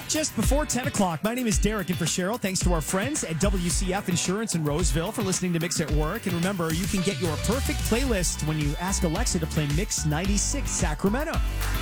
Just before 10 o'clock, my name is Derek, and for Cheryl, thanks to our friends at WCF Insurance in Roseville for listening to Mix at Work. And remember, you can get your perfect playlist when you ask Alexa to play Mix 96 Sacramento.